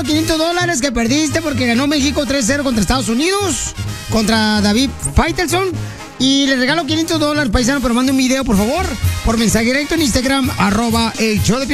$500 que perdiste porque ganó México 3-0 contra Estados Unidos, contra David Faitelson. Y le regalo $500, paisano, pero mande un video, por favor, por mensaje directo en Instagram, @el show de